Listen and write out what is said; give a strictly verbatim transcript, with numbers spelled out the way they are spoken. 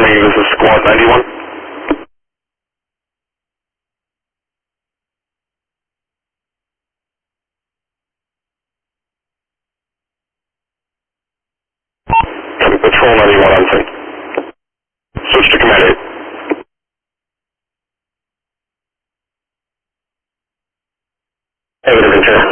confirming this is Squad ninety-one. Copy, Patrol ninety-one on scene. Switch to Command eight. Negative, Interior.